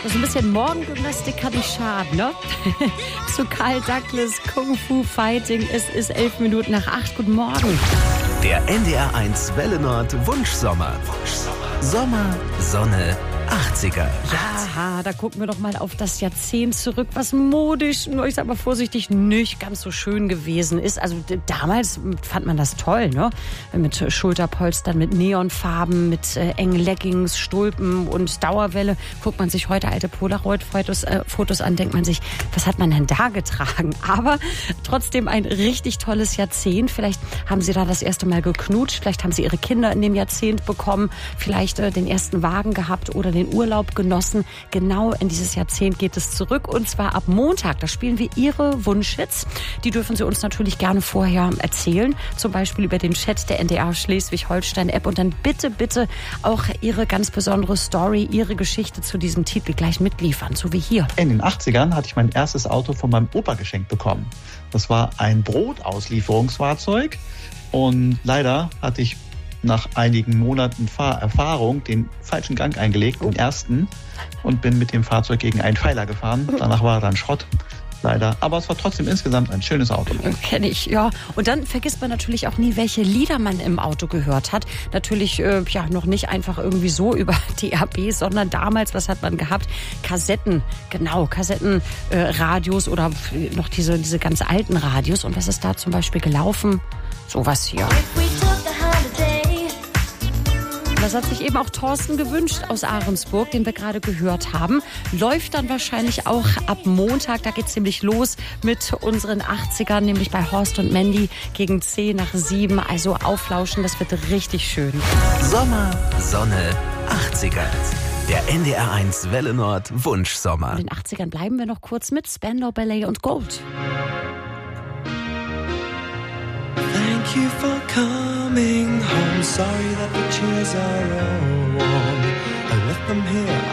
So ein bisschen Morgengymnastik kann nicht schaden, ne? Zu Carl Douglas, Kung Fu Fighting. Es ist 11 Minuten nach 8. Guten Morgen. Der NDR1 Welle Nord Wunschsommer. Sommer, Sonne, 80er. Ja, da gucken wir doch mal auf das Jahrzehnt zurück, was modisch, ich sag mal vorsichtig, nicht ganz so schön gewesen ist. Also damals fand man das toll, ne? Mit Schulterpolstern, mit Neonfarben, mit engen Leggings, Stulpen und Dauerwelle. Guckt man sich heute alte Polaroid-Fotos an, denkt man sich, was hat man denn da getragen? Aber trotzdem ein richtig tolles Jahrzehnt. Vielleicht haben Sie da das erste Mal geknutscht, vielleicht haben Sie Ihre Kinder in dem Jahrzehnt bekommen, vielleicht den ersten Wagen gehabt oder den Urlaub genossen. Genau in dieses Jahrzehnt geht es zurück und zwar ab Montag. Da spielen wir Ihre Wunschhits. Die dürfen Sie uns natürlich gerne vorher erzählen. Zum Beispiel über den Chat der NDR Schleswig-Holstein-App und dann bitte auch Ihre ganz besondere Story, Ihre Geschichte zu diesem Titel gleich mitliefern, so wie hier. In den 80ern hatte ich mein erstes Auto von meinem Opa geschenkt bekommen. Das war ein Brotauslieferungsfahrzeug und leider hatte ich nach einigen Monaten Fahrerfahrung den falschen Gang eingelegt, den ersten, und bin mit dem Fahrzeug gegen einen Pfeiler gefahren. Danach war er dann Schrott, leider. Aber es war trotzdem insgesamt ein schönes Auto. Kenne ich, ja. Und dann vergisst man natürlich auch nie, welche Lieder man im Auto gehört hat. Natürlich noch nicht einfach irgendwie so über DAB, sondern damals, was hat man gehabt? Kassetten, genau, Kassettenradios oder noch diese ganz alten Radios. Und was ist da zum Beispiel gelaufen? Sowas hier. Das hat sich eben auch Thorsten gewünscht aus Ahrensburg, den wir gerade gehört haben. Läuft dann wahrscheinlich auch ab Montag. Da geht's nämlich los mit unseren 80ern, nämlich bei Horst und Mandy gegen 10 nach 7. Also auflauschen, das wird richtig schön. Sommer, Sonne, 80er. Der NDR1 Welle Nord Wunschsommer. In den 80ern bleiben wir noch kurz mit Spandau Ballet und Gold. Thank you for coming home. Sorry that the chairs are all warm. I left them here.